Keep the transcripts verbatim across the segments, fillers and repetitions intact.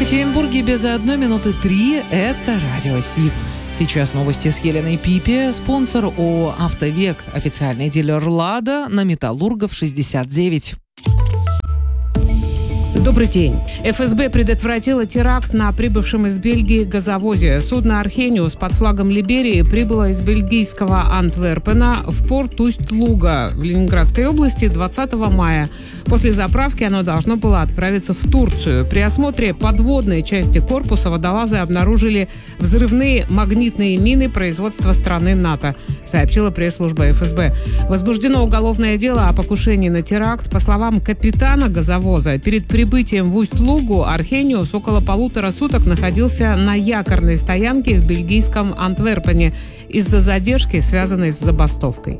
Екатеринбурге без одной минуты три. Это Радио СИП. Сейчас новости с Еленой Пипи. Спонсор ООО «Автовек». Официальный дилер «Лада» на Металлургов шестьдесят девять. Добрый день. эф эс бэ предотвратила теракт на прибывшем из Бельгии газовозе. Судно «Архениус» под флагом Либерии прибыло из бельгийского Антверпена в порт Усть-Луга в Ленинградской области двадцатого мая. После заправки оно должно было отправиться в Турцию. При осмотре подводной части корпуса водолазы обнаружили взрывные магнитные мины производства страны НАТО, сообщила пресс-служба эф эс бэ. Возбуждено уголовное дело о покушении на теракт. По словам капитана газовоза, перед прибытием в Усть-Лугу «Архениус» около полутора суток находился на якорной стоянке в бельгийском Антверпене из-за задержки, связанной с забастовкой.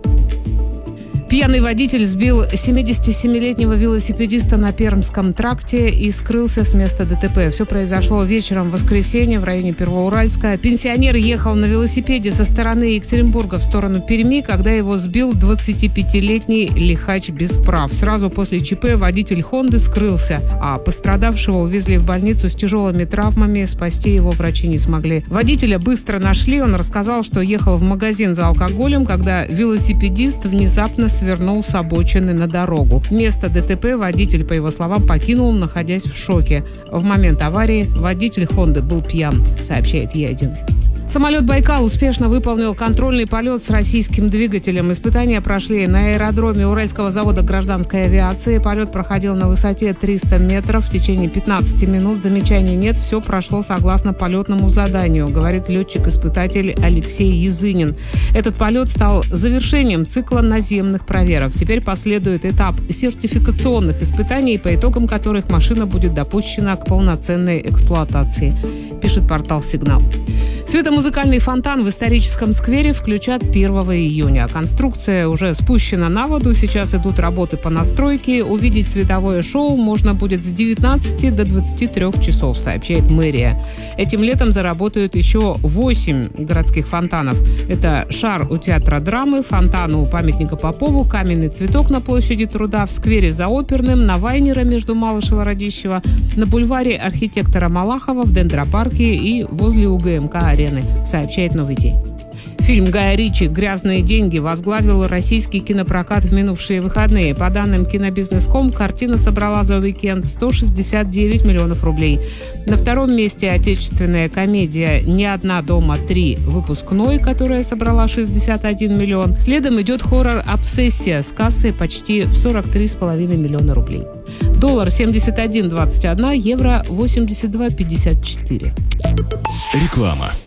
Пьяный водитель сбил семидесятисемилетнего велосипедиста на Пермском тракте и скрылся с места дэ тэ пэ. Все произошло вечером в воскресенье в районе Первоуральска. Пенсионер ехал на велосипеде со стороны Екатеринбурга в сторону Перми, когда его сбил двадцатипятилетний лихач без прав. Сразу после ЧП водитель «Хонды» скрылся, а пострадавшего увезли в больницу с тяжелыми травмами. Спасти его врачи не смогли. Водителя быстро нашли. Он рассказал, что ехал в магазин за алкоголем, когда велосипедист внезапно свернул с обочины на дорогу. Место дэ тэ пэ водитель, по его словам, покинул, находясь в шоке. В момент аварии водитель «Хонды» был пьян, сообщает Е один. Самолет «Байкал» успешно выполнил контрольный полет с российским двигателем. Испытания прошли на аэродроме Уральского завода гражданской авиации. Полет проходил на высоте триста метров в течение пятнадцати минут. Замечаний нет, все прошло согласно полетному заданию, говорит летчик-испытатель Алексей Язынин. Этот полет стал завершением цикла наземных проверок. Теперь последует этап сертификационных испытаний, по итогам которых машина будет допущена к полноценной эксплуатации, пишет портал «Сигнал». Светомузыкальный фонтан в историческом сквере включат первого июня. Конструкция уже спущена на воду, сейчас идут работы по настройке. Увидеть световое шоу можно будет с девятнадцати до двадцати трёх часов, сообщает мэрия. Этим летом заработают еще восемь городских фонтанов. Это шар у театра драмы, фонтан у памятника Попову, каменный цветок на площади Труда, в сквере за Оперным, на Вайнера между Малышева-Радищева, на бульваре архитектора Малахова, в Дендропарке и возле у гэ эм ка арены, сообщает «Новый день». Фильм Гая Ричи «Грязные деньги» возглавил российский кинопрокат в минувшие выходные. По данным кинобизнес точка ком, картина собрала за уикенд сто шестьдесят девять миллионов рублей. На втором месте отечественная комедия «Не одна дома три. Выпускной», которая собрала шестьдесят один миллион. Следом идет хоррор «Обсессия» с кассой почти в сорок три с половиной миллиона рублей. Доллар семьдесят один двадцать один, евро восемьдесят два пятьдесят четыре. Реклама.